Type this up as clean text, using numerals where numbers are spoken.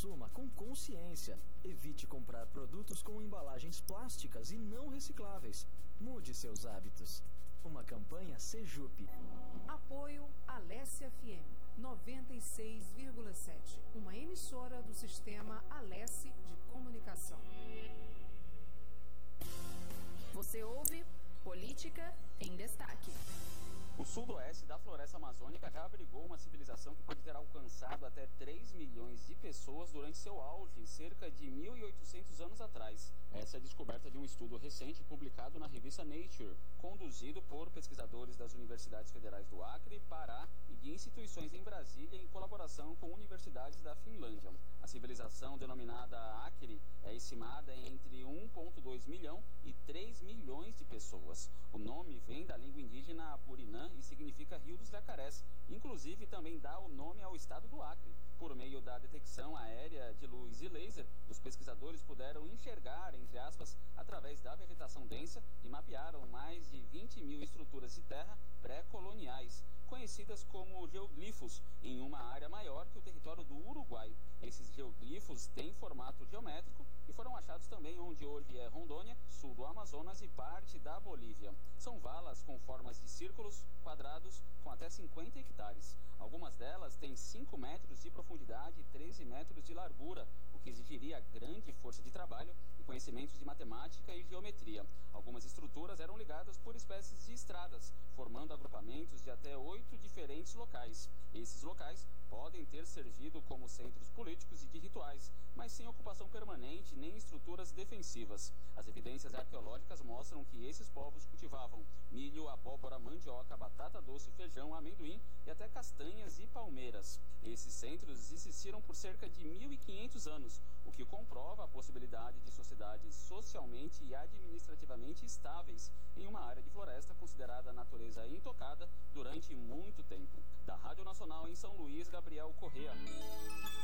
Consuma com consciência. Evite comprar produtos com embalagens plásticas e não recicláveis. Mude seus hábitos. Uma campanha Sejup. Apoio Alessia FM 96,7. Uma emissora do sistema Alessi de Comunicação. Você ouve Política em Destaque. O sudoeste da floresta amazônica já abrigou uma civilização que pode ter alcançado até 3 milhões de pessoas durante seu auge, cerca de 1.800 anos atrás. Essa é a descoberta de um estudo recente publicado na revista Nature, conduzido por pesquisadores das universidades federais do Acre, Pará e de instituições em Brasília em colaboração com universidades da Finlândia. A civilização denominada Acre é estimada entre 1,2 milhão e 3 milhões de pessoas. O nome vem da língua indígena Apurinã e significa Rio dos Jacarés. Inclusive, também dá o nome ao estado do Acre. Por meio da detecção aérea de luz e laser, os pesquisadores puderam enxergar, entre aspas, através da vegetação densa e mapearam mais de 20 mil estruturas de terra pré-coloniais, conhecidas como geoglifos, em uma área maior que o território do Uruguai. Esses geoglifos têm formato geométrico e foram achados também onde hoje é Rondônia, sul do Amazonas e parte da Bolívia. São valas com formas de círculos quadrados com até 50 hectares. Algumas delas têm 5 metros de profundidade e 13 metros de largura, o que exigiria grande força de trabalho e conhecimentos de matemática e geometria. Algumas estruturas eram ligadas por espécies de estradas, formando agrupamentos de até 8 diferentes locais. Esses locais podem ter servido como centros políticos e de rituais, mas sem ocupação permanente nem estruturas defensivas. As evidências arqueológicas mostram que esses povos cultivavam milho, abóbora, mandioca, batata doce, feijão, amendoim e até castanhas e palmeiras. Esses centros existiram por cerca de 1.500 anos, o que comprova a possibilidade de sociedades socialmente e administrativamente estáveis em uma área de floresta considerada natureza intocada durante muito tempo. Da Rádio Nacional em São Luís, Gabriel Correa.